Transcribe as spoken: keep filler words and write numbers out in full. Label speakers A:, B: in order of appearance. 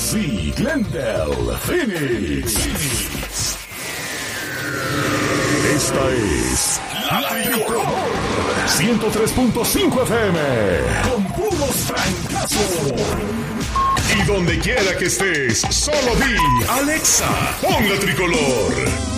A: Z, Glendale, Phoenix. Esta es La Tricolor ciento tres punto cinco F M con puros francazos. Y donde quiera que estés, solo di Alexa, pon La Tricolor.